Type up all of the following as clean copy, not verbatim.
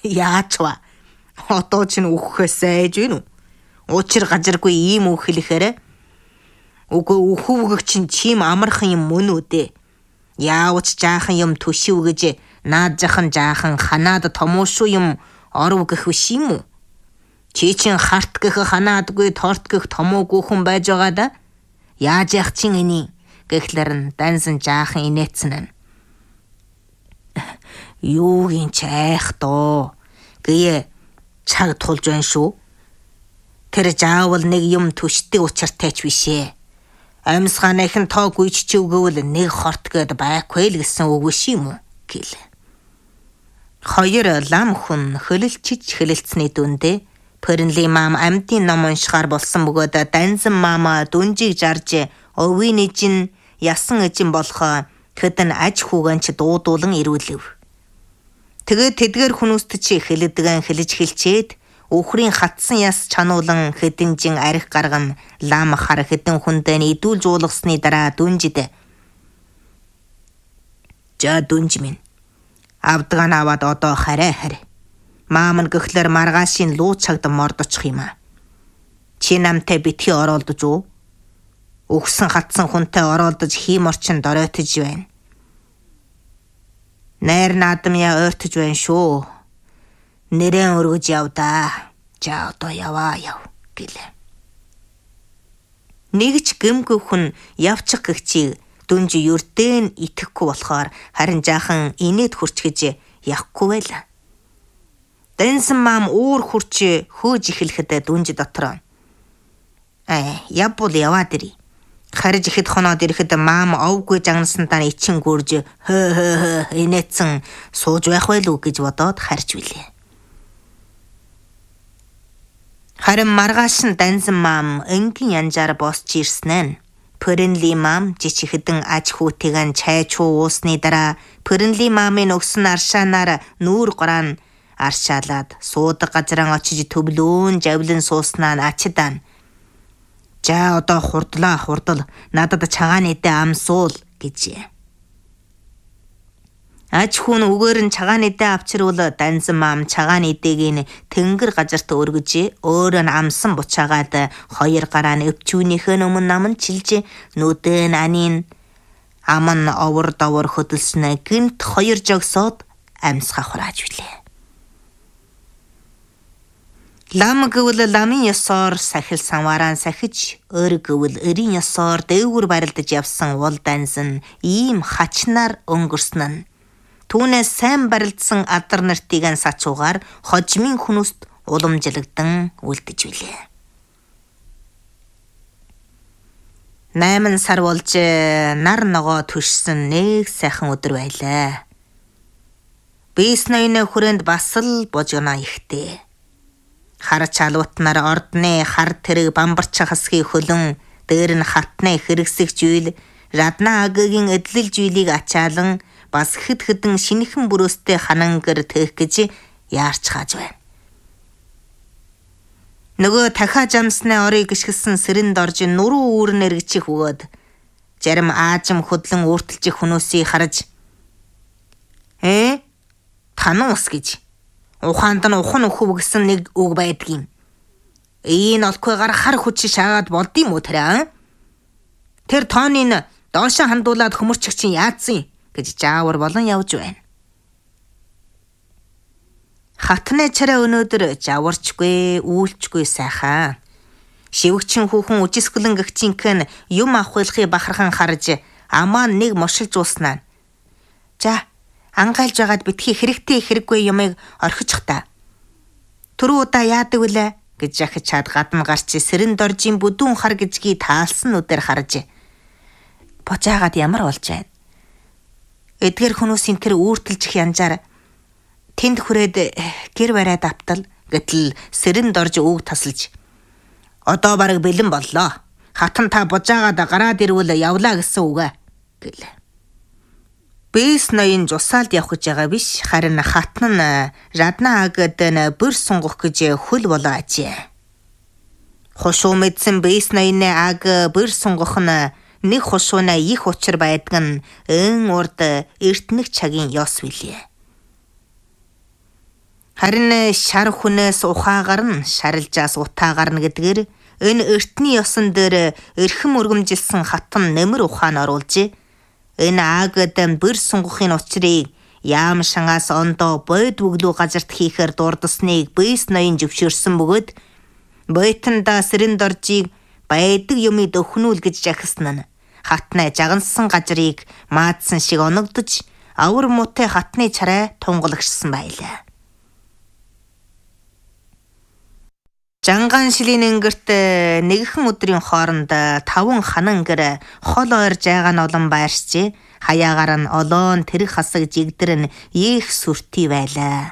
Яач вэ? Одоо ч үхэхээс айж байна уу? Учир газаргүй ийм үг хэлэхээр үгүй үхвгэг чинь чим амархан юм мөн үү дээ. Яавч жаахан юм төшив гэж наад жахан жаахан ханаад томуушуу юм оров гэх биш юм уу? Чи чин харт гэх ханаадгүй торт гэх томоогүй хүн байж байгаа да. Яаж яах чин эний гэхлээр нь дансан жаахан инээцэн. Юугийн ч айх доо гээ чаг тулж байна шүү. Тэр заавал нэг юм төштэй учиртай ч бишээ. Амьсгааныхын тоо гүйччихвгөөл нэг хорт гэд байхгүй л гэсэн үг биш юм уу гэлээ. Хоёр лам хүн хөлөлчиж хөлөлцсөний дүндээ Пэрэнли маам амьтын ном уншихаар болсон бөгөөд данзан маама дүнжийг жарж өвийн эжин ясан эжин болохоо хэдэн аж хүүгэнч дуудуулан ирүүлв. Тэгээд тэдгээр хүмүүст чи хэлэдгэн хэлж хэлчээд үхрийн хатсан яс чануулан хэдэн жин арх гарган лам хар хэдэн хүндэн идүүлж уулгасны дараа дүнжид. За дүнж минь. Авдгаан аваад одоо хараа хараа. Маам нь гэхлээр маргаашийн луу цагт мордочих юм аа. Чи намтай битгий оролдож уу? Өгсөн хатсан хүнтэй оролдож хийм орчин доройтож байна. Найр наадамья ойртож байна шүү. Нэрэн өргөж явдаа. За одоо яваа гэлээ. Нэгч гэмгүй хүн явчих гэгчийг дүнж юртэн итгэхгүй болохоор харин жаахан инээд хурчгэж явахгүй байлаа. Дансан маам уур хурч хөөж эхлэхэд дүнж дотор. Явбал яваад ири. Харж ихэд хоноод ирэхэд маам овгүй жагнасантаа ичин гүрж инээцэн сууж байх байлгүй гэж бодоод харж билээ. Харин маргааш нь дансан маам энгийн янжаар босч ирсэн нь Пэрэнли маам жичихэдэн аж хүүтэйгэн чай чуу уусны дараа Пэрэнли маамын өгсөн аршаанаар нүүр гораан аршаалаад суудаг газараа очиж төвлөөн жавлан сууснаа ачидаа. За одоо хурдал надад чагаан идэ амсуул гэжээ. Аж хүн үгээр нь чагаан идэ авчирвал дансан маам чагаан идэгийн тэнгэр газарт өргөж өөрөө нь амсан бучаагаад хоёр гараа нь өвчүүнийхээ өмнө наман чилж нүдэн анийн аман овор довор хөдөлснэ гинт хоёр жогсоод амьсгаа хурааж билээ. Лам гэвэл ламын ёсоор сахил самварaan сахиж, өр гэвэл өрийн ёсоор дээгүр барилдаж явсан уул дансан ийм хачнаар өнгөрсөн нь. Түүнээс сайн барилдсан адар нартыг сачуугаар хожмын хүмүүст уламжлагдан үлдэж билээ. 8 сар болж нар ногоо төшсөн нэг сайхан өдөр байлаа. Бис ноёны хүрээнд бас л божгоно ихтэй. Хар чалуутнаар ордны хар тэрэг бамбарч хасхи хөлөн дээр нь хатны хэрэгсэх жийл радна агагийн эдлэл жийлийг ачаалан бас хэдэн шинэхэн бүрөөстэй ханангэр тээх гэж яарч хааж байна. Нөгөө дахиад амсны орыг гიშгсэн сэрэнд орж нуруу үүрнэр гिचих өгөөд зарим аажим хөдлөн өөртөлжих хүмүүсийг харж тануус гэж ухаанд нь ухан өхөв гэсэн нэг үг байдгийн. Ийм олкойгаар хар хүч шаагаад болдсон юм уу тэр? Тэр тооныг доошоо хандуулаад хөмөрчих чинь яадсан гэж жаавар болон явж байна. Хатны царай өнөөдөр жаварчгүй, үйлчгүй сайхан. Шивгчин хүүхэн үжисгэлэн гэгчинхэн юм авахлахыг бахархан харж амаа нэг мошилж ууснаа. За ангайлж байгаад битгий хэрэгтэй хэрэггүй юмыг орхичих та. Түрүү удаа яадаг вүлээ гэж захиж чад гадна гарч сэрэнд оржийн бүдүүн хар гизгий таалсан нүдээр харж. Божаагаад ямар болж байна? Эдгээр хүмүүсийн тэр үүртэлжих янжаар тэнд хүрээд гэр бариад автал гэтэл сэрэнд орж үг тасалж. Одоо бараг бэлэн боллоо. Хатан та божаагаад гараад ирвэл явлаа гэсэн үг гэлээ. Бис ноён жусаалд явах гэж байгаа биш, харин хатан нь радна агад бүр сунгах гэж хөл болоо ажээ. Хошуу мэдсэн бис ноёны аг бүр сунгах нь нэг хошууна их учир байдаг нь эн урд эртнэг цагийн ёс билээ. Харин шар хүнээс ухаагаар нь шарилжаас утаа гарна гэдгээр энэ эртний ёсон дээр эрхэм өргөмжилсэн хатан нэмэр ухаан оруулжээ. Энэ Агадан бэр сунгахын учрыг яам шангаас ондоо бод бүглүү газарт хийхээр дурдасныг бэс ноён зөвшөөрсөн бөгөөд бойтонда сэрэн доржийг байдаг юмыг өхнүүл гэж жахсан нь хатнаа жагансан газрыг маадсан шиг оногдож авар муутай хатны чарай тунгалагчсан байлаа. Жанган шилийн өнгөрт нэгхэн өдрийн хооронд 5 ханангэр хол ойрж байгаа нь олон байршжээ. Хаяагаар нь олоон тэрэг хасаг жигдэр нь их сүртэй байлаа.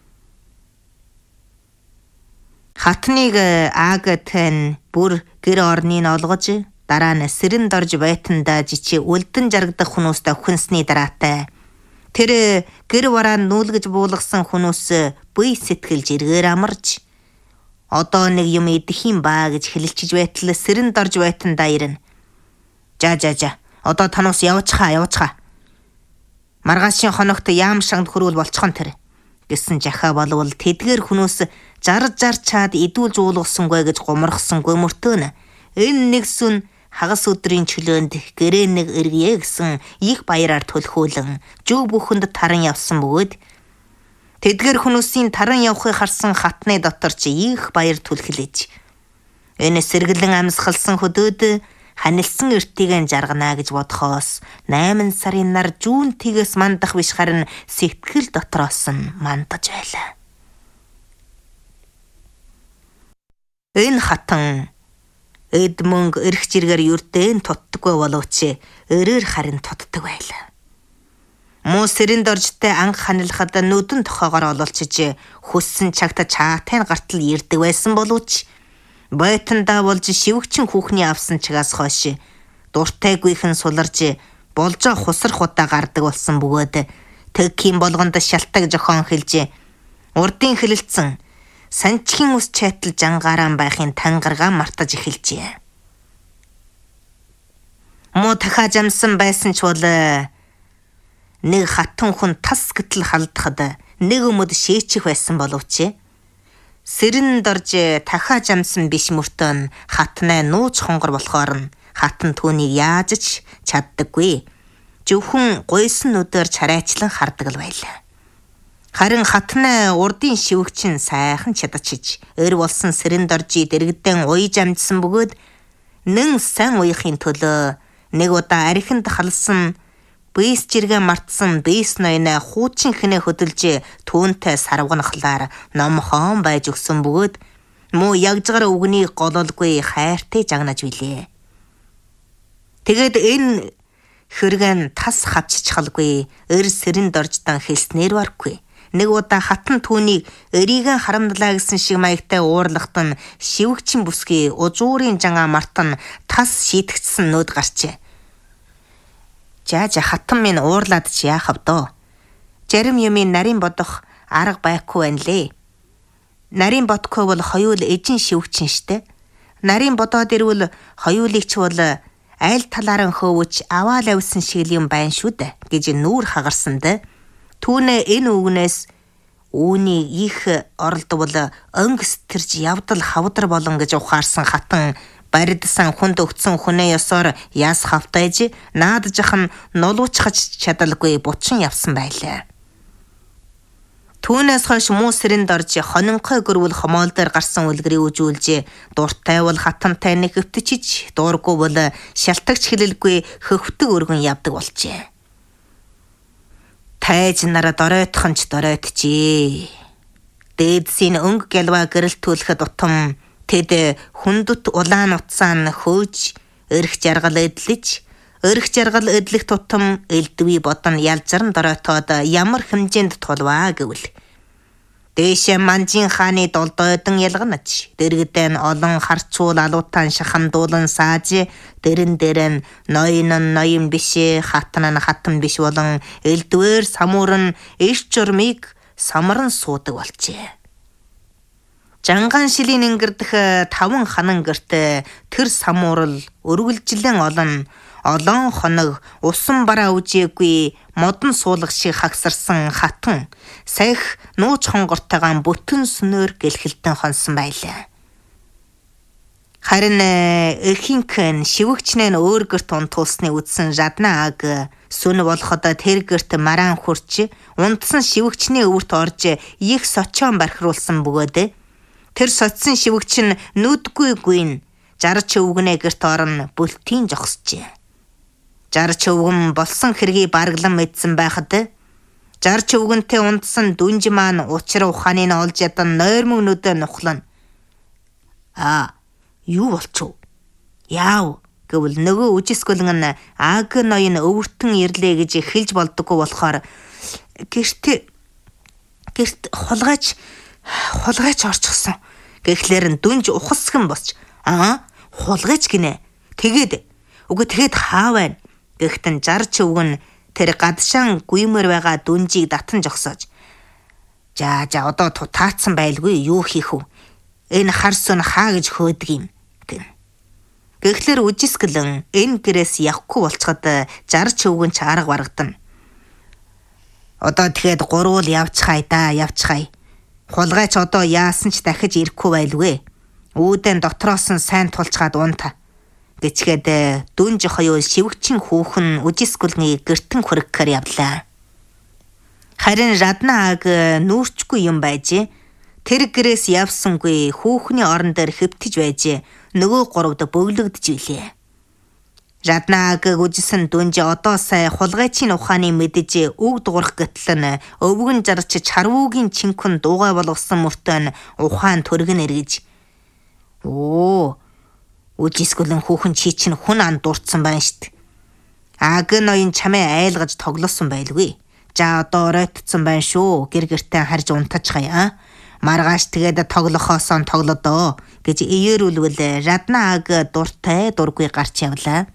Хатныг Агатэн бүр гэр орныг олгож дараа нь сэрэн дорж байтанда жичи үлдэн жаргадах хүмүүстээ хүнсний дараатай тэр гэр бараа нүүлгэж буулгасан хүмүүс бие сэтгэлж эргээр амарч одоо нэг юм идэх юм ба гэж хэлэлчиж байтал сэрэн дорж байтанда ирнэ. За одоо танаас явцгаа. Маргаашийн хоногт яам шангд хөрвөл болцхон тэр гэсэн жахаа болвол тэдгээр хүмүүс жарж чаад идүүлж уулгасангүй гэж гоморхсонгүй мөртөөнө. Энэ нэг сүн хагас өдрийн чөлөөнд гэрээ нэг эргье гэсэн их баяраар төлхөөлөн жүг бүхэнд таран явсан бөгөөд тэдгээр хүмүүсийн таран явахыг харсан хатны дотор ч их баяр түлхлэж энэ сэргэлэн амьсгалсан хөдөөд ханилсан эртийг жаргана гэж бодхоос 8 сарын нар жүүнтигээс мандах биш харин сэтгэл дотроос нь мандаж байлаа. Энэ хатан эдмөнг эрх жиргээр юрдэн тутдаггүй боловч өрөөр харин тутдаг байлаа. Муу сэрэн доржтой анх ханилахад нүдэн тохоогоор ололчиж хүссэн цагт чаатай гартал ирдэг байсан боловч бойтонда болж шивгчин хүүхний авсан чигаас хойш дуртайгүйхэн суларж болжоо хусрах удаа гардаг болсон бөгөөд тэгхийн болгонд шалтаг жохон хэлж урдын хэлэлцэн санчхийн ус чайтал жангаран байхын тангаргаа мартаж эхэлжээ. Муу дахиад амсан байсан ч бол нэг хатан хүн тас гэтэл халдахад нэг өмөд шээчих байсан боловч сэрэн дорж дахиад амсан биш мөртөө хатнаа нууц хонгор болохоор нь хатан түүнийг яаж ч чаддаггүй. Зөвхөн гойсон нүдээр чарайчлан хардаг л байлаа. Харин хатнаа урдын шивгчин сайхан чадачиж өр болсон сэрэн доржи дэрэгдэн уйж амжсан бөгөөд нэн сан уяхын төлөө нэг удаа архинд халсан бэс жиргээ мартсан бэс ноёна хуучин хинэ хөдөлж түүнтэй сарвганахлаар номхон байж өгсөн бөгөөд муу ягжгаар үгнийг гололгүй хайртай жагнаж билээ. Тэгээд энэ хөргөн тас хавччихалгүй өр сэрэн доржтан хэлснээр баргүй. Нэг удаа хатан түүнийг өрийгэн харамдлаа гэсэн шиг маягтай уурлахт нь шивгчин бүсгүй ужуурын жангаа мартан тас шийтгцсэн нүд гарчээ. Жаажа хатан минь уурлаад ч яахав доо. Зарим юмын нарийн бодох арга байхгүй байна лээ. Нарийн бодохгүй бол хоёул эжин шивгчин штэ. Нарийн бодоод ирвэл хоёулыг ч бол айл талаараа хөвөж аваал авсан шиг юм байна шүү дээ гэж нүүр хагарсанд түүнээ энэ үгнээс үүний их оролдвол өнгөс төрж явдал хавдар болон гэж ухаарсан хатан баридсан хүнд өгцөн хүнээ ёсоор яс хавтайж нааджих нь нулуучхаж чадалгүй бучин явсан байлаа. Түүнээс хойш муу сэрэн дорж хонинхой гөрвөл хомоол дээр гарсан үлгэрийг үжүүлж дуртай бол хатантай нэг өвтчиж дуургүй бол шалтагч хэлэлгүй хөвтөг өргөн явдаг болжээ. Тайж нараа доройтхон ч доройтжээ. Дээдсийн өнгө гялва гэрэлтүүлэхэд утам тэд хүндүт улаан утсаан хөөж өрх жаргал эдлэх тутам элдвий бодон ялзарн доройтоод ямар хэмжээнд тулваа гэвэл дээшээ манжин хааны долдойдон ялганаж дэрэгдэн олон харцуул алуутан шахан дуулан сааж дэрэн ноён биш хатан биш болон элдвэр самуурн иш журмыг самаран суудаг болжээ. Жанган шилийн ингэрдэх 5 ханан гэрт тэр самуурал өргөлжлэн олон хоног усан бараа үжээгүй модон суулгах шиг хагсарсан хатан сах нууц хонгортойгоо бүтэн сүнээр гэлхэлтэн хонсон байлаа. Харин эхинхэн шивгчнээ өөр гэрт унтуулсныг үзсэн Жадна аг сүн болоход тэр гэрт мараан хурч унтсан шивгчний өвөрт орж их сочоон бархируулсан бөгөөд тэр соцсон шивгч нь нүдгүй гүйн жарч өвгнээ гэрт орон бүлтийн жогсжээ. Жарч өвгөн болсон хэргийг барглан мэдсэн байхад жарч өвгөнтэй унтсан дүнж маань учир ухааныг олж ядан нойрмог нүдэ нухлан юу болчихв? Яав гэвэл нөгөө үжисгөлн нь аг ноён өвөртөн ирлээ гэж хэлж болдоггүй болохоор гэрт хулгайч орчихсон. Гэхлээр нь дүнж ухасган босч хулгайч гинэ. Тэгээд хаа байна? Гэхдээ жарч өвгөн тэр гадшаан гүймэр байгаа дүнжийг татан жогсоож. За одоо таацсан байлгүй юу хийх вэ? Энэ хар сүн хаа гэж хөөдөг юм гэн. Гэхлээр үжисгэлэн энэ гэрээс явахгүй болцоход жарч өвгөн ч арга баргадана. Одоо тэгээд гурвал явчихай. Хулгайч одоо яасан ч дахиж ирэхгүй байлгүй. Үүдэн дотроос нь сайн тулчгаад унта. Гэчгээд дүнж хоёул шивгчийн хүүхэн үжисгүлний гэртэн хүргэхээр явлаа. Харин Жадна аг нүүрчгүй юм байж тэр гэрээс явсангүй хүүхний орон дээр хэвтэж байж нөгөө гуравд бөглөгдөж илээ. Жадна аг үжисэн дүнж одоо сая хулгайчийн ухааны мэдэж үг дуурах гэтэл нь өвгөн жарч чарвуугийн чинхэн дуугай болгосон мөртөө ухаан төргөн эргэж үжисгүлэн хүүхэн чи чинь хүн ан дурдсан байна штт. Аг ноён чамээ айлгаж тоглосон байлгүй. За одоо оройтцсан байна шүү. Гэр-гэртээ харж унтажхая. Маргааш тэгээд тоглохоосоо тоглодоо гэж иерүүлвэл Жадна аг дуртай дургүй гарч явлаа.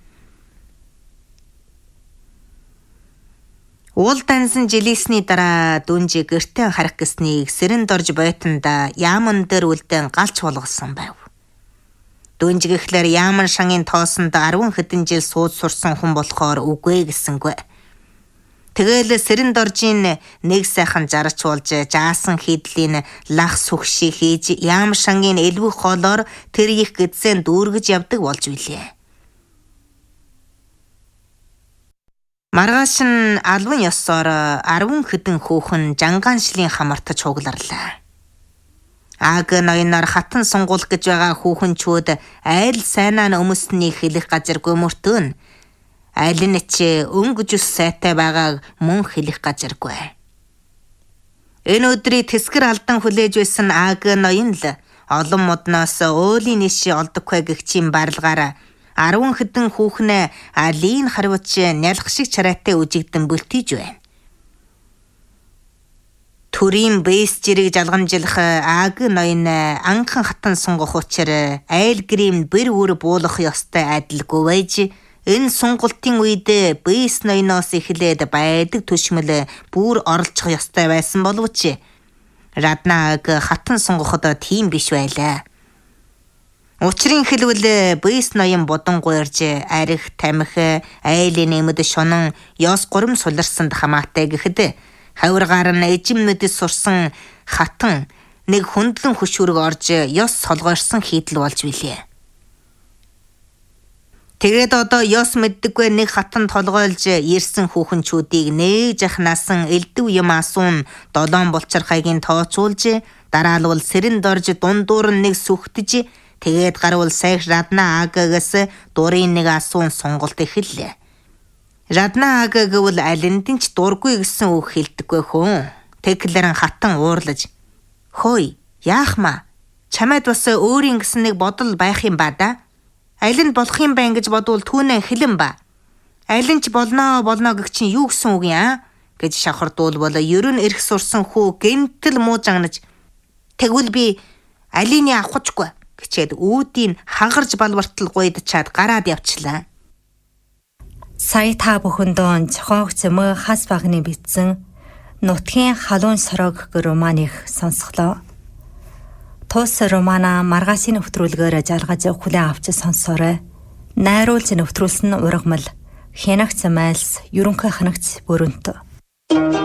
Уул дансан жилисний дараа дүнж гэртээ харах гэснийг сэрэн дорж бойтонда яаман дээр үлдэн галч болгосон байв. Дүнж гэхлээр яаман шангийн тоосонд 10 хэдэн жил сууд сурсан хүн болохоор үгүй гэсэнгүй. Тэгэл сэрэн доржийн нэг сайхан жарч болж жаасан хийдлийн лах сүхшиг хийж яаман шангийн элвэх хоолоор тэр их гэдсэн дүүргэж явдаг болж билээ. Маргааш нь албан ёсоор 10 хэдэн хүүхэн жанган шилийн хамартаж хугларлаа. Аг ноёноор хатан сунгуулах гэж байгаа хүүхэнчүүд айл сайнаа өмсний хэлэх газаргүй мөртөө айл нь ч өнгөж ус сайтай байгааг мөн хэлэх газаргүй. Энэ өдрийг тэсгэр алдан хүлээж байсан аг ноён л олон модноос өөлийн ниши олдоггүй гэгчийн барилгаараа 10 хэдэн хүүхнээ алийн харвч нялх шиг чараатай үжигдэн бүлтийж байна. Төрийн бэйс жирийг жалгамжлах аг ноён анхан хатан сунгах учир айл грим бэр үр буулах ёстой адилгүй байж энэ сунгалтын үед бэйс ноёноос эхлээд байдаг төшмөл бүр оролцох ёстой байсан боловч Жадна аг хатан сунгахад тийм биш байлаа. Учрын хэлбэл бэйс ноён бодон гуйрж арх тамхи айлын нэмэд шонон ёс гурам суларсанд хамаатай гэхэд хавиргаар нь эжимнэдэс сурсан хатан нэг хөндлөн хөшүүрэг орж ёс солгоорсон хийдэл болж билээ. Тэгээд одоо ёс мэддэггүй нэг хатан толгойлж ирсэн хүүхэнчүүдийг нээж ах насан элдв юм асуун 7 булчирхайгийн тооцуулж дараалвал сэрэн дорж дундуур нэг сүхтэж тэгээд гарвал сайх Жадна агаас дурын нэг асуун сонголт эхэллээ. Жадна аг гэвэл алиндин ч дургүй гэсэн үг хэлдэггүй хүн. Тэглэрэн хатан уурлаж "Хөөе, яахма? Чамайд бас өөрийн гэсэн нэг бодол байх юм ба да? Алинд болох юм байна гэж бодвол түүнээ хэлэн ба. Алин ч болно гэх чинь юу гэсэн үг юм гэж шавхардуулбал ер нь эрх сурсан хүү гэнтэл муужагнаж "Тэгвэл би алины авахчгүй" гэчээд үүдийн хагарж балбартал гуйд чад гараад явчлаа. Сая та бүхэндөө зохиогч Мө хас багны бичсэн Нутгийн халуун сорог гэх романыг сонсголоо. Тус романа маргасын нэвтрүүлгээр жалгаж хүлээн авч сонсоорой. Найруулж нэвтрүүлсэн ургамал хянагц майлс ерөнхий ханагц бүрэнт.